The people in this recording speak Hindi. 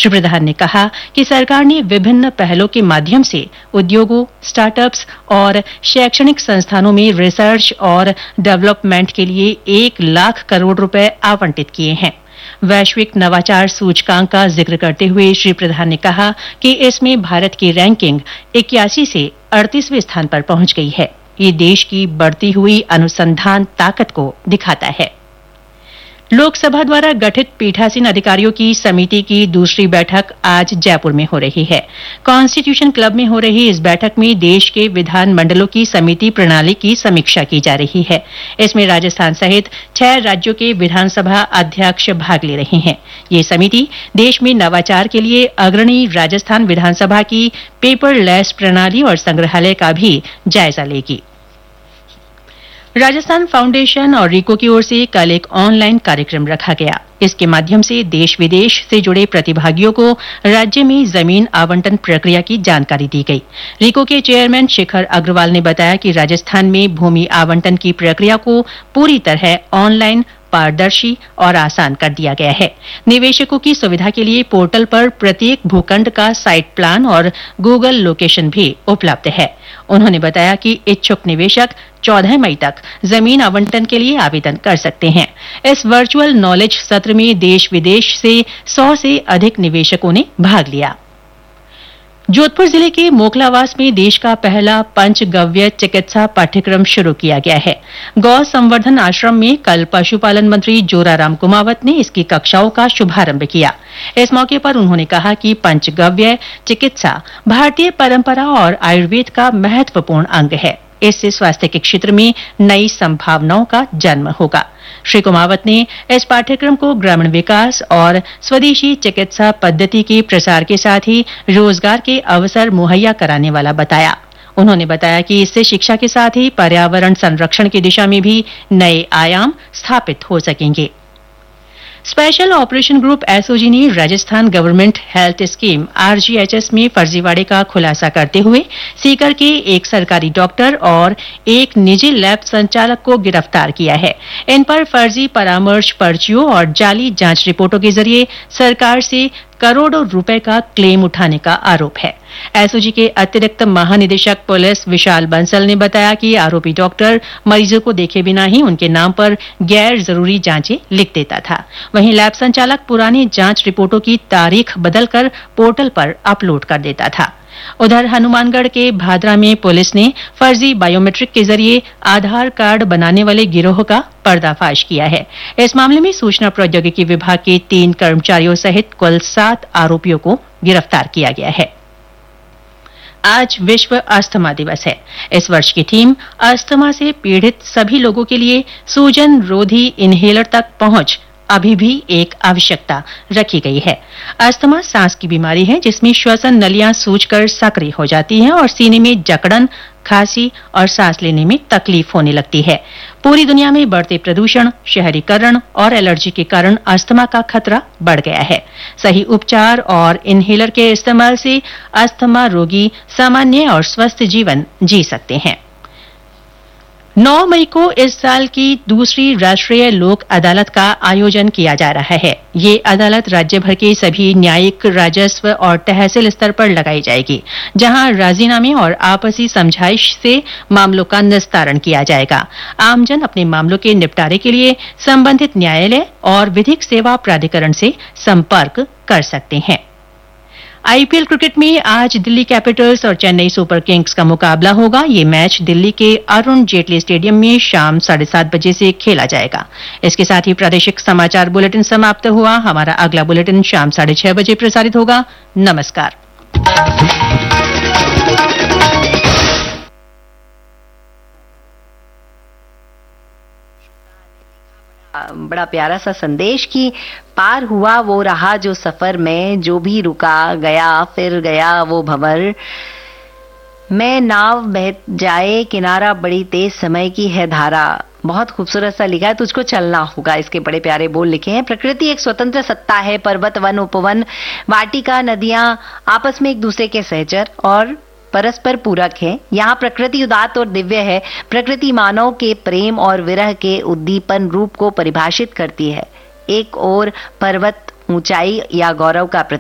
श्री प्रधान ने कहा कि सरकार ने विभिन्न पहलों के माध्यम से उद्योगों, स्टार्टअप्स और शैक्षणिक संस्थानों में रिसर्च और डेवलपमेंट के लिए 1 लाख करोड़ रुपए आवंटित किए हैं। वैश्विक नवाचार सूचकांक का जिक्र करते हुए श्री प्रधान ने कहा कि इसमें भारत की रैंकिंग 81 से 38वें स्थान पर पहुंच गई है। ये देश की बढ़ती हुई अनुसंधान ताकत को दिखाता है। लोकसभा द्वारा गठित पीठासीन अधिकारियों की समिति की दूसरी बैठक आज जयपुर में हो रही है। कॉन्स्टिट्यूशन क्लब में हो रही इस बैठक में देश के विधान मंडलों की समिति प्रणाली की समीक्षा की जा रही है। इसमें राजस्थान सहित 6 राज्यों के विधानसभा अध्यक्ष भाग ले रहे हैं। ये समिति देश में नवाचार के लिए अग्रणी राजस्थान विधानसभा की पेपरलेस प्रणाली और संग्रहालय का भी जायजा लेगी। राजस्थान फाउंडेशन और रीको की ओर से कल एक ऑनलाइन कार्यक्रम रखा गया। इसके माध्यम से देश विदेश से जुड़े प्रतिभागियों को राज्य में जमीन आवंटन प्रक्रिया की जानकारी दी गई। रीको के चेयरमैन शिखर अग्रवाल ने बताया कि राजस्थान में भूमि आवंटन की प्रक्रिया को पूरी तरह ऑनलाइन, पारदर्शी और आसान कर दिया गया है। निवेशकों की सुविधा के लिए पोर्टल पर प्रत्येक भूखंड का साइट प्लान और गूगल लोकेशन भी उपलब्ध है। उन्होंने बताया कि इच्छुक निवेशक 14 मई तक जमीन आवंटन के लिए आवेदन कर सकते हैं। इस वर्चुअल नॉलेज सत्र में देश विदेश से 100 से अधिक निवेशकों ने भाग लिया। जोधपुर जिले के मोकलावास में देश का पहला पंचगव्य चिकित्सा पाठ्यक्रम शुरू किया गया है। गौ संवर्धन आश्रम में कल पशुपालन मंत्री जोराराम कुमावत ने इसकी कक्षाओं का शुभारंभ किया। इस मौके पर उन्होंने कहा कि पंचगव्य चिकित्सा भारतीय परंपरा और आयुर्वेद का महत्वपूर्ण अंग है। इससे स्वास्थ्य के क्षेत्र में नई संभावनाओं का जन्म होगा। श्री कुमावत ने इस पाठ्यक्रम को ग्रामीण विकास और स्वदेशी चिकित्सा पद्धति के प्रसार के साथ ही रोजगार के अवसर मुहैया कराने वाला बताया। उन्होंने बताया कि इससे शिक्षा के साथ ही पर्यावरण संरक्षण की दिशा में भी नए आयाम स्थापित हो सकेंगे। स्पेशल ऑपरेशन ग्रुप एसओजी ने Rajasthan government health scheme RGHS में फर्जीवाड़े का खुलासा करते हुए सीकर के एक सरकारी डॉक्टर और एक निजी लैब संचालक को गिरफ्तार किया है। इन पर फर्जी परामर्श पर्चियों और जाली जांच रिपोर्टों के जरिए सरकार से करोड़ों रुपए का क्लेम उठाने का आरोप है। एसओजी के अतिरिक्त महानिदेशक पुलिस विशाल बंसल ने बताया कि आरोपी डॉक्टर मरीजों को देखे बिना ही उनके नाम पर गैर जरूरी जांचें लिख देता था। वहीं लैब संचालक पुरानी जांच रिपोर्टों की तारीख बदलकर पोर्टल पर अपलोड कर देता था। उधर हनुमानगढ़ के भादरा में पुलिस ने फर्जी बायोमेट्रिक के जरिए आधार कार्ड बनाने वाले गिरोह का पर्दाफाश किया है। इस मामले में सूचना प्रौद्योगिकी विभाग के 3 कर्मचारियों सहित कुल 7 आरोपियों को गिरफ्तार किया गया है। आज विश्व अस्थमा दिवस है। इस वर्ष की थीम अस्थमा से पीड़ित सभी लोगों के लिए सूजन रोधी इनहेलर तक पहुंच अभी भी एक आवश्यकता रखी गई है। अस्थमा सांस की बीमारी है जिसमें श्वसन नलियां सूजकर सक्रिय हो जाती हैं और सीने में जकड़न, खांसी और सांस लेने में तकलीफ होने लगती है। पूरी दुनिया में बढ़ते प्रदूषण, शहरीकरण और एलर्जी के कारण अस्थमा का खतरा बढ़ गया है। सही उपचार और इनहेलर के इस्तेमाल से अस्थमा रोगी सामान्य और स्वस्थ जीवन जी सकते हैं। 9 मई को इस साल की दूसरी राष्ट्रीय लोक अदालत का आयोजन किया जा रहा है। ये अदालत राज्य भर के सभी न्यायिक, राजस्व और तहसील स्तर पर लगाई जाएगी, जहां राजीनामे और आपसी समझाइश से मामलों का निस्तारण किया जाएगा। आमजन अपने मामलों के निपटारे के लिए संबंधित न्यायालय और विधिक सेवा प्राधिकरण से संपर्क कर सकते हैं। आईपीएल क्रिकेट में आज दिल्ली कैपिटल्स और चेन्नई सुपर किंग्स का मुकाबला होगा। ये मैच दिल्ली के अरुण जेटली स्टेडियम में शाम 7:30 बजे से खेला जाएगा। इसके साथ ही प्रादेशिक समाचार बुलेटिन समाप्त हुआ। हमारा अगला बुलेटिन शाम 6:30 बजे प्रसारित होगा। नमस्कार। बड़ा प्यारा सा संदेश कि पार हुआ वो रहा जो सफर में, जो भी रुका गया फिर गया वो भंवर, मैं नाव बह जाए किनारा बड़ी तेज समय की है धारा। बहुत खूबसूरत सा लिखा है, तुझको चलना होगा। इसके बड़े प्यारे बोल लिखे हैं। प्रकृति एक स्वतंत्र सत्ता है, पर्वत, वन, उपवन, वाटिका, नदियां आपस में एक दूसरे के सहचर और परस्पर पूरक है। यहाँ प्रकृति उदात्त और दिव्य है। प्रकृति मानव के प्रेम और विरह के उद्दीपन रूप को परिभाषित करती है। एक ओर पर्वत ऊंचाई या गौरव का